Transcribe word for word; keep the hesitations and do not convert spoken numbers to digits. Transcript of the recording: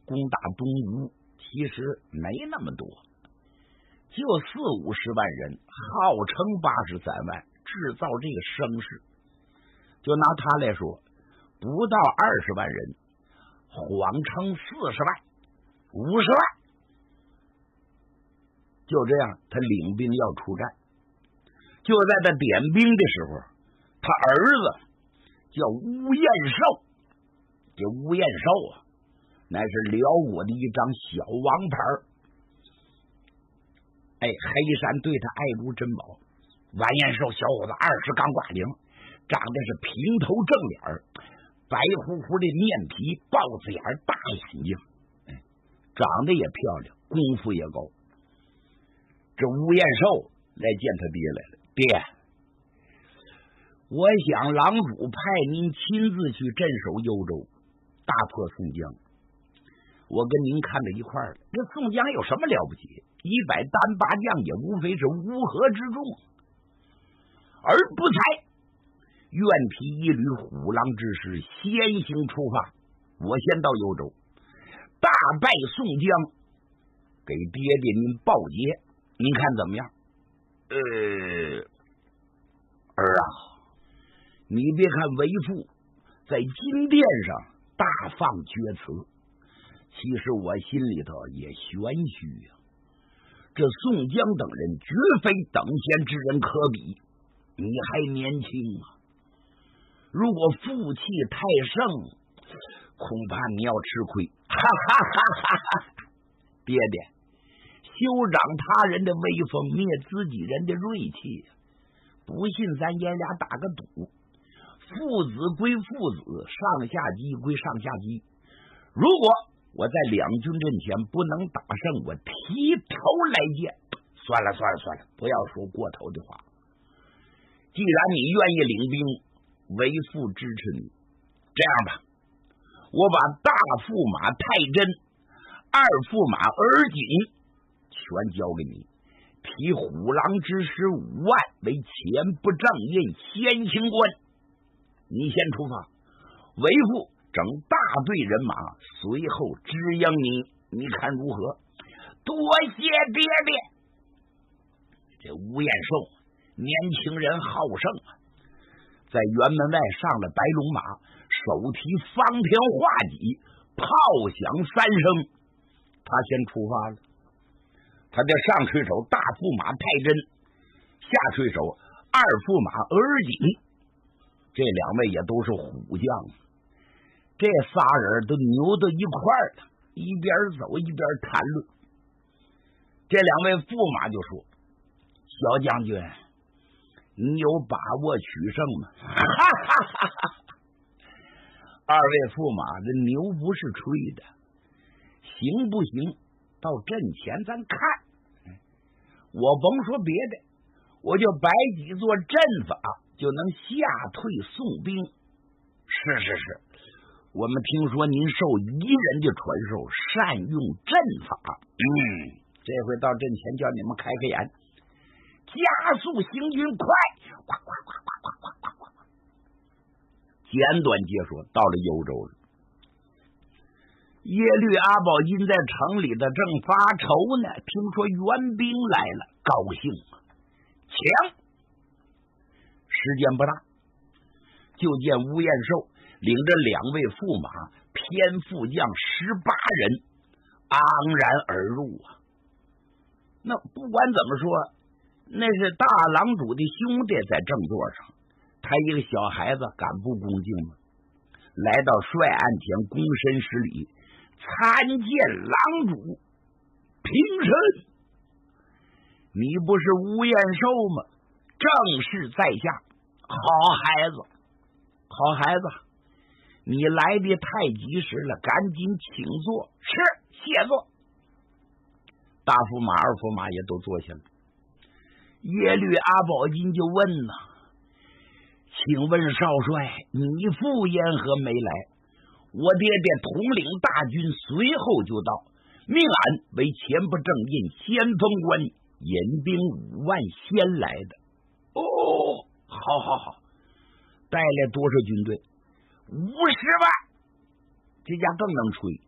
攻打东吴其实没那么多，就四五十万人，号称八十三万，制造这个声势。就拿他来说，不到二十万人，谎称四十万、五十万，就这样，他领兵要出战。就在他点兵的时候，他儿子叫乌彦寿，这乌彦寿啊，那是辽国的一张小王牌。哎，黑山对他爱如珍宝。完彦寿小伙子二十刚挂零，长得是平头正脸，白乎乎的面皮，豹子眼，大眼睛，哎，长得也漂亮，功夫也高。这乌彦寿来见他爹来了，爹，我想郎主派您亲自去镇守幽州，大破宋江。我跟您看在一块儿了，这宋江有什么了不起？一百单八将也无非是乌合之众，而不才愿披一缕虎狼之师，先行出发。我先到幽州，大败宋江，给爹爹您报捷，您看怎么样？呃，儿啊，你别看为父在金殿上大放厥词，其实我心里头也玄虚啊。这宋江等人绝非等闲之人可比，你还年轻啊，如果负气太盛，恐怕你要吃亏。哈哈哈哈哈！爹爹，休长他人的威风，灭自己人的锐气。不信咱爷俩打个赌，父子归父子，上下级归上下级。如果我在两军阵前不能打胜，我提头来见。算了算了算了，不要说过头的话。既然你愿意领兵，为父支持你。这样吧，我把大驸马太真、二驸马儿景全交给你，提虎狼之师五万为前不正印先行官。你先出发，为父整大队人马，随后支应你，你看如何？多谢爹爹。这吴彦寿年轻人好胜啊，在辕门外上了白龙马，手提方天画戟，炮响三声，他先出发了。他的上吹手大驸马太真，下吹手二驸马儿景，这两位也都是虎将，这仨人都牛到一块儿了，一边走一边谈论。这两位驸马就说：“小将军，你有把握取胜吗？”哈哈哈哈！二位驸马的牛不是吹的，行不行？到阵前咱看。我甭说别的，我就摆几座阵法，就能吓退宋兵。是是是，我们听说您受彝人的传授，善用阵法。嗯，这回到阵前叫你们开开眼，加速行军，快！快快快快快快快快！简短结说，到了幽州了。耶律阿保机在城里的正发愁呢，听说援兵来了，高兴啊！抢！时间不大，就见乌彦寿领着两位驸马偏副将十八人昂然而入啊！那不管怎么说，那是大郎主的兄弟在正座上，他一个小孩子敢不恭敬吗？来到帅案前躬身施礼，参见郎主，平身。你不是乌彦寿吗？正是在下。好孩子，好孩子，你来的太及时了，赶紧请坐。是，谢坐。大驸马、二驸马也都坐下了。耶律阿保机就问呐：“请问少帅，你父言何没来？我爹爹统领大军，随后就到，命俺为前不正印先锋官，引兵五万先来的。”哦，好好好，带来多少军队？五十万，这家更能吹。